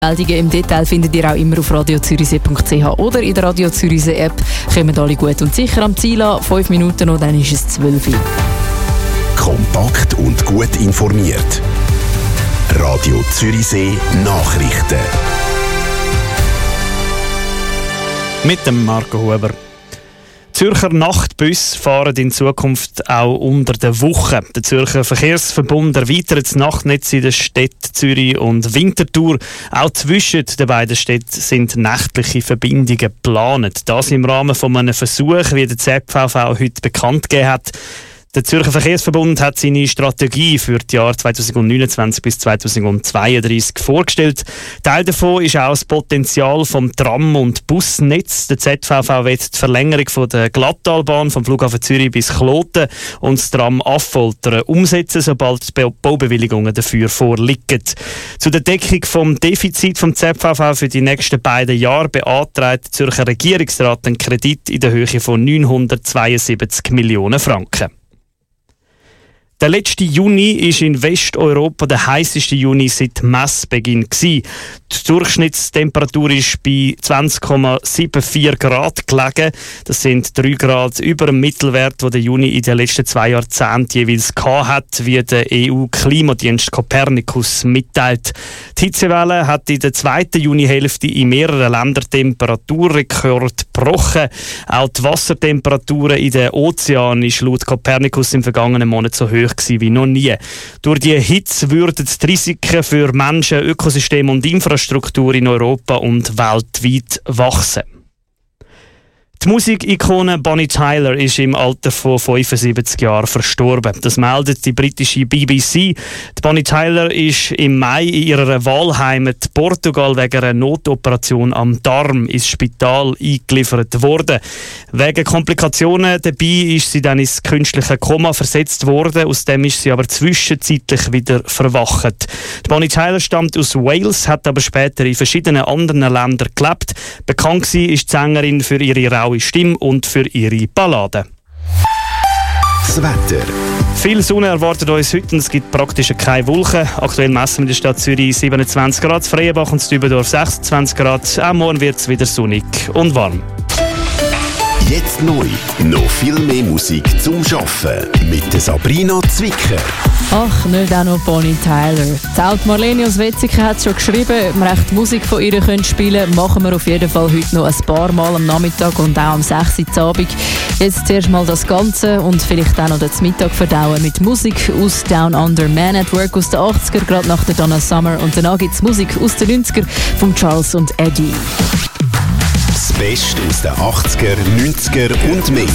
Meldungen im Detail findet ihr auch immer auf radiozürichsee.ch oder in der Radio Zürichsee App. Kommen alle gut und sicher am Ziel an. 5 Minuten und dann ist es 12 Uhr. Kompakt und gut informiert. Radio Zürichsee Nachrichten. Mit dem Marco Huber. Zürcher Nachtbusse fahren in Zukunft auch unter der Woche. Der Zürcher Verkehrsverbund erweitert das Nachtnetz in den Städten Zürich und Winterthur. Auch zwischen den beiden Städten sind nächtliche Verbindungen geplant. Das im Rahmen von einem Versuch, wie der ZVV heute bekannt gegeben hat. Der Zürcher Verkehrsverbund hat seine Strategie für die Jahre 2029 bis 2032 vorgestellt. Teil davon ist auch das Potenzial vom Tram- und Busnetz. Der ZVV will die Verlängerung von der Glattalbahn vom Flughafen Zürich bis Kloten und das Tram Affoltern umsetzen, sobald die Baubewilligungen dafür vorliegen. Zu der Deckung vom Defizit vom ZVV für die nächsten beiden Jahre beantragt der Zürcher Regierungsrat einen Kredit in der Höhe von 972 Millionen Franken. Der letzte Juni ist in Westeuropa der heisseste Juni seit Messbeginn gewesen. Die Durchschnittstemperatur ist bei 20,74 Grad gelegen. Das sind 3 Grad über dem Mittelwert, den der Juni in den letzten 2 Jahrzehnten jeweils gehabt hat, wie der EU-Klimadienst Copernicus mitteilt. Die Hitzewelle hat in der zweiten Junihälfte in mehreren Ländern Temperaturrekord gebrochen. Auch die Wassertemperaturen in den Ozeanen ist laut Copernicus im vergangenen Monat so hoch wie noch nie. Durch die Hitze würden die Risiken für Menschen, Ökosysteme und Infrastruktur in Europa und weltweit wachsen. Die Musikikone Bonnie Tyler ist im Alter von 75 Jahren verstorben. Das meldet die britische BBC. Die Bonnie Tyler ist im Mai in ihrer Wahlheimat Portugal wegen einer Notoperation am Darm ins Spital eingeliefert worden. Wegen Komplikationen dabei ist sie dann ins künstliche Koma versetzt worden. Aus dem ist sie aber zwischenzeitlich wieder verwacht. Die Bonnie Tyler stammt aus Wales, hat aber später in verschiedenen anderen Ländern gelebt. Bekannt war ist die Sängerin für ihre raue Stimme und für ihre Balladen. Das Wetter. Viel Sonne erwartet uns heute und es gibt praktisch keine Wolken. Aktuell messen wir in der Stadt Zürich 27 Grad, Freienbach und Dübendorf 26 Grad. Auch morgen wird es wieder sonnig und warm. Jetzt neu. Noch viel mehr Musik zum Arbeiten. Mit der Sabrina Zwicker. Ach, nicht auch noch Bonnie Tyler. Die alte Marlene aus Wetzikon hat schon geschrieben, ob wir echt Musik von ihr spielen können. Machen wir auf jeden Fall heute noch ein paar Mal am Nachmittag und auch am 6 Uhr Abend. Jetzt zuerst mal das Ganze und vielleicht auch noch den Mittag verdauen mit Musik aus Down Under, Man at Work aus den 80er, gerade nach der Donna Summer. Und danach gibt es Musik aus den 90er von Charles und Eddie. Das Beste aus den 80er, 90er und mehr.